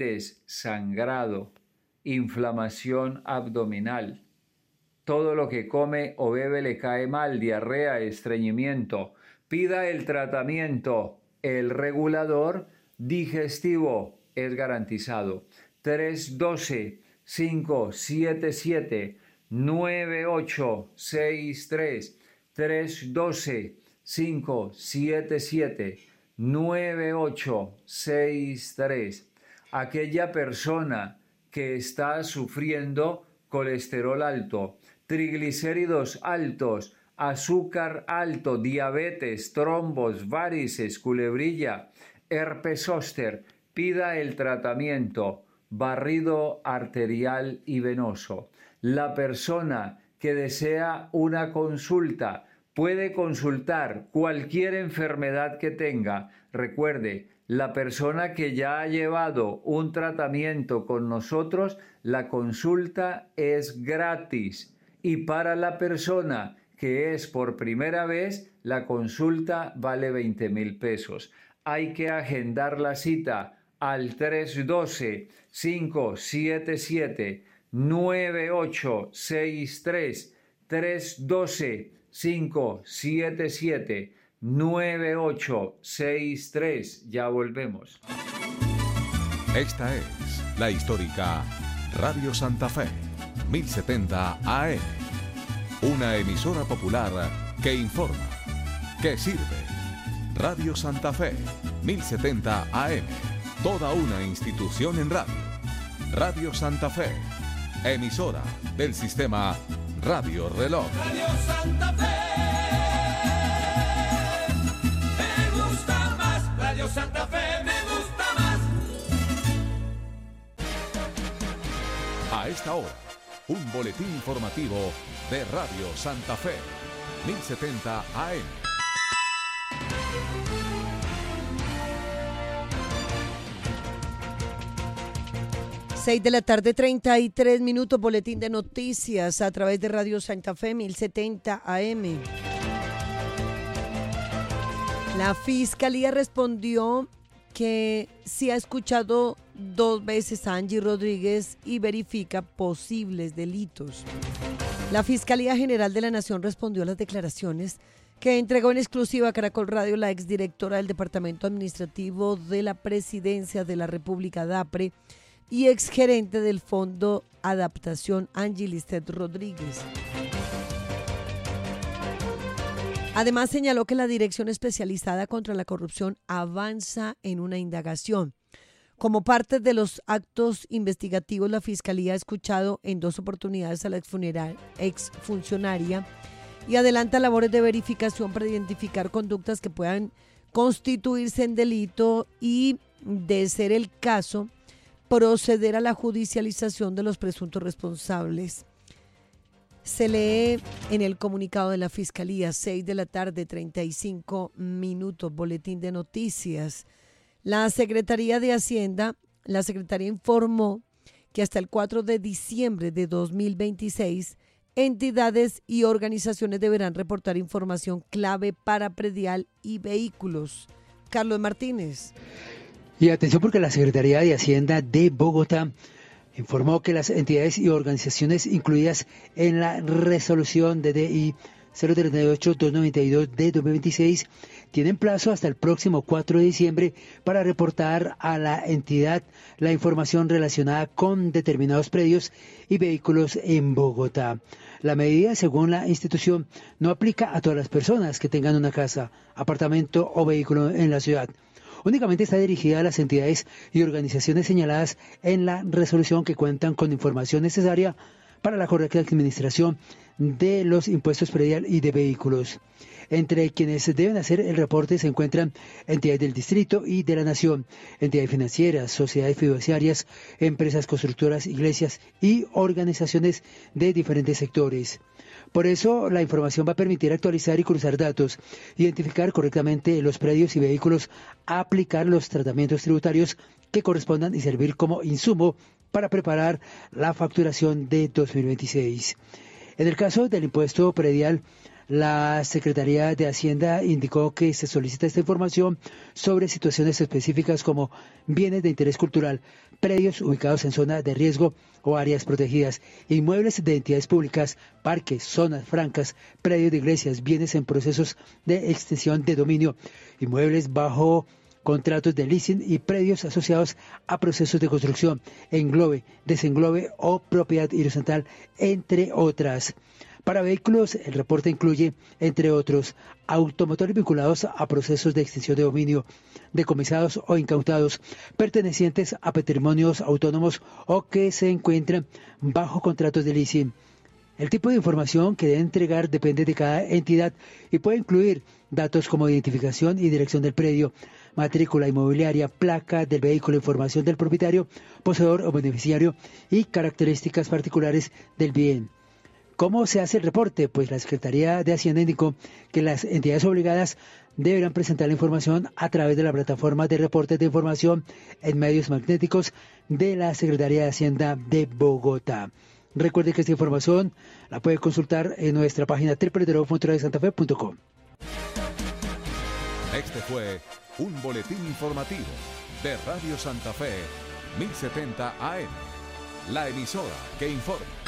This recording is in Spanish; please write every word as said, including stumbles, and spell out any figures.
sangrado, inflamación abdominal. Todo lo que come o bebe le cae mal, diarrea, estreñimiento. Pida el tratamiento. El regulador digestivo es garantizado. tres uno dos, cinco siete siete, nueve ocho seis tres. tres uno dos, cinco siete siete, nueve ocho seis tres. Aquella persona que está sufriendo colesterol alto, triglicéridos altos, azúcar alto, diabetes, trombos, varices, culebrilla, herpes zóster, pida el tratamiento, barrido arterial y venoso. La persona que desea una consulta puede consultar cualquier enfermedad que tenga. Recuerde, la persona que ya ha llevado un tratamiento con nosotros, la consulta es gratis. Y para la persona que es por primera vez, la consulta vale veinte mil pesos. Hay que agendar la cita al tres uno dos, cinco siete siete, nueve ocho seis tres, tres uno dos, cinco siete siete, nueve ocho seis tres. Ya volvemos. Esta es la histórica Radio Santa Fe, mil setenta A M. Una emisora popular que informa, que sirve. Radio Santa Fe, mil setenta A M. Toda una institución en radio. Radio Santa Fe, emisora del sistema Radio Reloj. Radio Santa Fe. Me gusta más. Radio Santa Fe me gusta más. A esta hora, un boletín informativo de Radio Santa Fe, mil setenta A M. Seis de la tarde, treinta y tres minutos, boletín de noticias a través de Radio Santa Fe, mil setenta A M. La Fiscalía respondió que sí ha escuchado dos veces a Angie Rodríguez y verifica posibles delitos. La Fiscalía General de la Nación respondió a las declaraciones que entregó en exclusiva a Caracol Radio la exdirectora del Departamento Administrativo de la Presidencia de la República, DAPRE, y exgerente del Fondo Adaptación, Angie Listet Rodríguez. Además, señaló que la Dirección Especializada contra la Corrupción avanza en una indagación. Como parte de los actos investigativos, la Fiscalía ha escuchado en dos oportunidades a la exfuncionaria y adelanta labores de verificación para identificar conductas que puedan constituirse en delito y, de ser el caso, proceder a la judicialización de los presuntos responsables. Se lee en el comunicado de la Fiscalía, seis de la tarde, treinta y cinco minutos, boletín de noticias. La Secretaría de Hacienda, la Secretaría informó que hasta el cuatro de diciembre de dos mil veintiséis, entidades y organizaciones deberán reportar información clave para predial y vehículos. Carlos Martínez. Y atención, porque la Secretaría de Hacienda de Bogotá informó que las entidades y organizaciones incluidas en la resolución D D I cero treinta y ocho dos noventa y dos de dos mil veintiséis tienen plazo hasta el próximo cuatro de diciembre para reportar a la entidad la información relacionada con determinados predios y vehículos en Bogotá. La medida, según la institución, no aplica a todas las personas que tengan una casa, apartamento o vehículo en la ciudad. Únicamente está dirigida a las entidades y organizaciones señaladas en la resolución que cuentan con información necesaria para la correcta administración de los impuestos predial y de vehículos. Entre quienes deben hacer el reporte se encuentran entidades del distrito y de la nación, entidades financieras, sociedades fiduciarias, empresas constructoras, iglesias y organizaciones de diferentes sectores. Por eso, la información va a permitir actualizar y cruzar datos, identificar correctamente los predios y vehículos, aplicar los tratamientos tributarios que correspondan y servir como insumo para preparar la facturación de dos mil veintiséis. En el caso del impuesto predial, La Secretaría de Hacienda indicó que se solicita esta información sobre situaciones específicas como bienes de interés cultural, predios ubicados en zona de riesgo o áreas protegidas, inmuebles de entidades públicas, parques, zonas francas, predios de iglesias, bienes en procesos de extensión de dominio, inmuebles bajo contratos de leasing y predios asociados a procesos de construcción, englobe, desenglobe o propiedad horizontal, entre otras. Para vehículos, el reporte incluye, entre otros, automotores vinculados a procesos de extinción de dominio, decomisados o incautados, pertenecientes a patrimonios autónomos o que se encuentran bajo contratos de leasing. El tipo de información que debe entregar depende de cada entidad y puede incluir datos como identificación y dirección del predio, matrícula inmobiliaria, placa del vehículo, información del propietario, poseedor o beneficiario y características particulares del bien. ¿Cómo se hace el reporte? Pues la Secretaría de Hacienda indicó que las entidades obligadas deberán presentar la información a través de la plataforma de reportes de información en medios magnéticos de la Secretaría de Hacienda de Bogotá. Recuerde que esta información la puede consultar en nuestra página doble u doble u doble u punto radio santa fe punto com. Este fue un boletín informativo de Radio Santa Fe mil setenta A M, la emisora que informa.